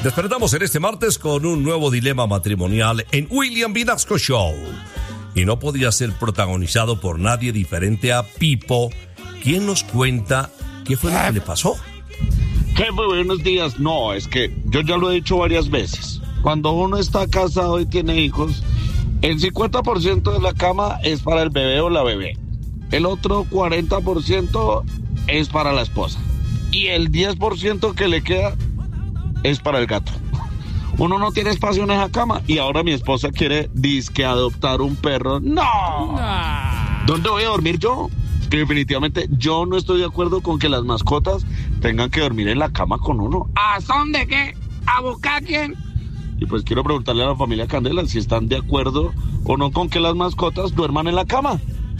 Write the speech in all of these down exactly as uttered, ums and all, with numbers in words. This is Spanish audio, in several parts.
Despertamos en este martes con un nuevo dilema matrimonial en William Vinasco Show. Y no podía ser protagonizado por nadie diferente a Pipo, quien nos cuenta qué fue lo que le pasó. Jefe, buenos días. No, es que yo ya lo he dicho varias veces. Cuando uno está casado y tiene hijos, el cincuenta por ciento de la cama es para el bebé o la bebé. El otro cuarenta por ciento es para la esposa. Y el diez por ciento que le queda es para el gato. Uno no tiene espacio en esa cama y ahora mi esposa quiere disque adoptar un perro. ¡No! ¿Dónde voy a dormir yo? Que definitivamente yo no estoy de acuerdo con que las mascotas tengan que dormir en la cama con uno. ¿A dónde qué? ¿A buscar quién? Y pues quiero preguntarle a la familia Candela si están de acuerdo o no con que las mascotas duerman en la cama.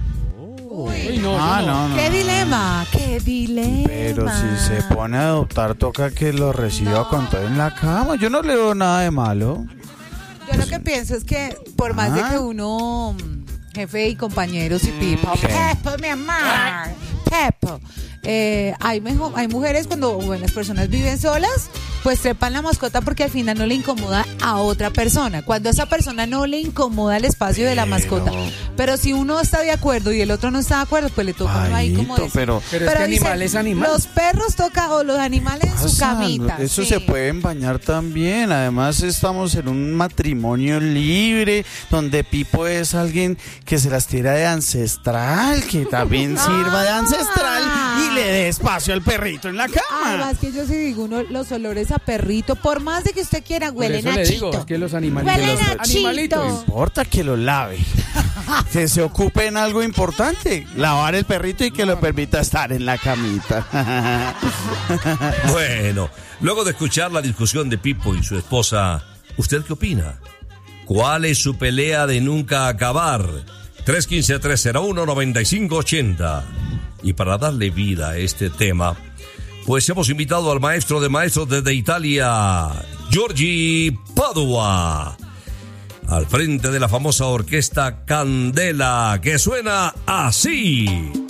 Uy, no, ah, no. No, no. ¿Qué dilema? ¿Qué dilema? Pero si se pone a adoptar, toca que lo reciba no. con todo en la cama. Yo no le veo nada de malo. Yo lo que pienso es que por más ah. de que uno, jefe y compañeros y Pipo, Pepo, mi amor, Pepo, eh, hay, mejor, hay mujeres cuando bueno, las personas viven solas, pues trepan la mascota porque al final no le incomoda a otra persona. Cuando a esa persona no le incomoda el espacio pero, de la mascota. Pero si uno está de acuerdo y el otro no está de acuerdo, pues le toca uno ahí como decir. Pero, pero, pero es que dice, animal es animal. Los perros tocan o los animales en su camita. Eso sí. se pueden bañar también. Además estamos en un matrimonio libre donde Pipo es alguien que se las tira de ancestral, que también sirva de ancestral y le dé espacio al perrito en la cama. Además que yo sí digo, uno, los olores a perrito, por más de que usted quiera, huelen a chito. Digo, es que los animalitos, huelen los a animalitos. No importa que lo lave, que se ocupe en algo importante, lavar el perrito y que lo permita estar en la camita. Bueno, luego de escuchar la discusión de Pipo y su esposa, ¿usted qué opina? ¿Cuál es su pelea de nunca acabar? tres uno cinco, tres cero uno, nueve cinco ocho cero. Y para darle vida a este tema, pues hemos invitado al maestro de maestros desde Italia, Giorgi Padua, al frente de la famosa orquesta Candela, que suena así.